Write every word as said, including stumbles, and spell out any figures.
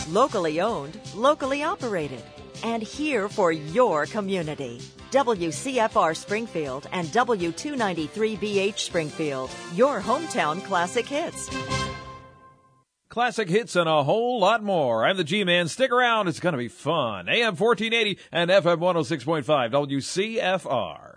Locally owned, locally operated, and here for your community. W C F R Springfield and W two ninety-three B H Springfield, your hometown classic hits. Classic hits and a whole lot more. I'm the G-Man. Stick around. It's going to be fun. A M fourteen eighty and F M one oh six point five W C F R.